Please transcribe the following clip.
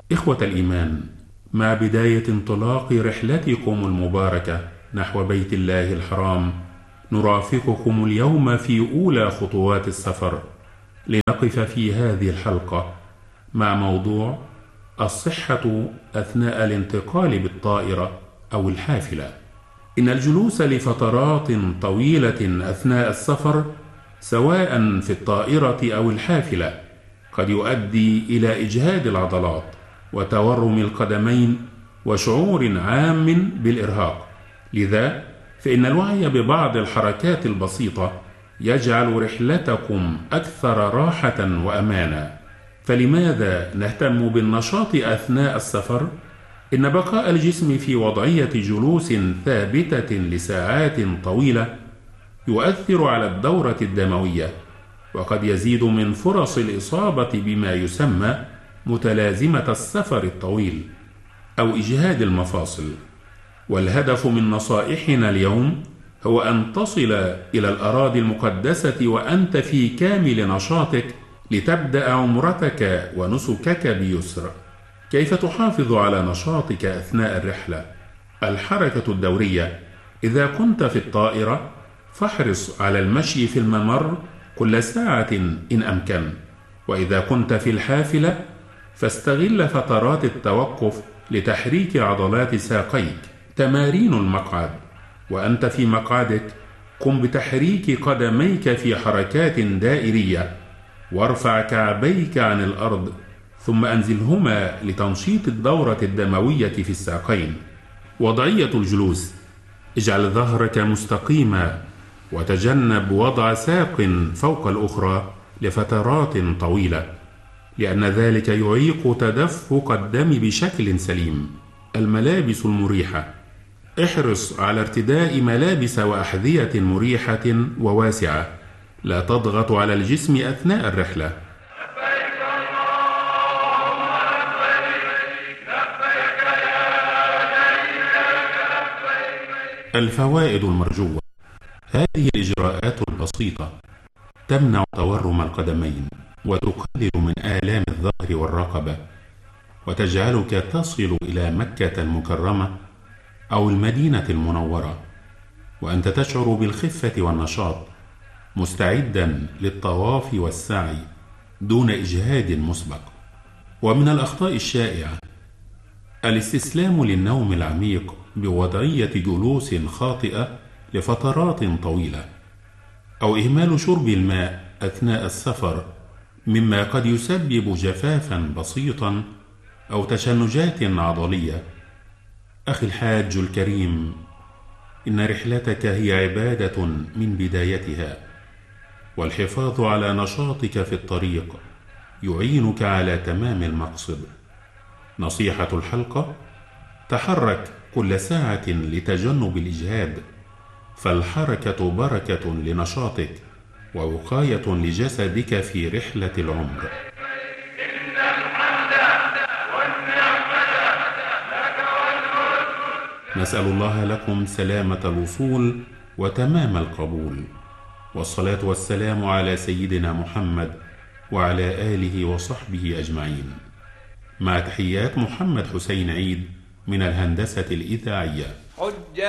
إخوة الإيمان، مع بداية انطلاق رحلتكم المباركة نحو بيت الله الحرام، نرافقكم اليوم في أولى خطوات السفر، لنقف في هذه الحلقة مع موضوع الصحة أثناء الانتقال بالطائرة أو الحافلة. إن الجلوس لفترات طويلة أثناء السفر سواء في الطائرة أو الحافلة قد يؤدي إلى إجهاد العضلات وتورم القدمين وشعور عام بالإرهاق. لذا فإن الوعي ببعض الحركات البسيطة يجعل رحلتكم أكثر راحة وأمانا. فلماذا نهتم بالنشاط أثناء السفر؟ إن بقاء الجسم في وضعية جلوس ثابتة لساعات طويلة يؤثر على الدورة الدموية، وقد يزيد من فرص الإصابة بما يسمى متلازمة السفر الطويل أو إجهاد المفاصل. والهدف من نصائحنا اليوم هو أن تصل إلى الأراضي المقدسة وأنت في كامل نشاطك لتبدأ عمرتك ونسكك بيسر. كيف تحافظ على نشاطك أثناء الرحلة؟ الحركة الدورية. إذا كنت في الطائرة فاحرص على المشي في الممر كل ساعة إن أمكن، وإذا كنت في الحافلة فاستغل فترات التوقف لتحريك عضلات ساقيك. تمارين المقعد. وأنت في مقعدك قم بتحريك قدميك في حركات دائرية، وارفع كعبيك عن الأرض ثم أنزلهما لتنشيط الدورة الدموية في الساقين. وضعية الجلوس. اجعل ظهرك مستقيما وتجنب وضع ساق فوق الأخرى لفترات طويلة، لأن ذلك يعيق تدفق الدم بشكل سليم. الملابس المريحة. احرص على ارتداء ملابس وأحذية مريحة وواسعة لا تضغط على الجسم أثناء الرحلة. الفوائد المرجوة. هذه الإجراءات البسيطة تمنع تورم القدمين وتقلل من آلام الظهر والرقبة، وتجعلك تصل إلى مكة المكرمة أو المدينة المنورة وأنت تشعر بالخفة والنشاط، مستعدا للطواف والسعي دون إجهاد مسبق. ومن الأخطاء الشائعة الاستسلام للنوم العميق بوضعية جلوس خاطئة لفترات طويلة، أو إهمال شرب الماء أثناء السفر مما قد يسبب جفافا بسيطا أو تشنجات عضلية. أخي الحاج الكريم، إن رحلتك هي عبادة من بدايتها، والحفاظ على نشاطك في الطريق يعينك على تمام المقصد. نصيحة الحلقة: تحرك كل ساعة لتجنب الإجهاد، فالحركة بركة لنشاطك ووقاية لجسدك في رحلة العمر. نسأل الله لكم سلامة الوصول وتمام القبول، والصلاة والسلام على سيدنا محمد وعلى آله وصحبه أجمعين، مع تحيات محمد حسين عيد من الهندسة الإذاعية.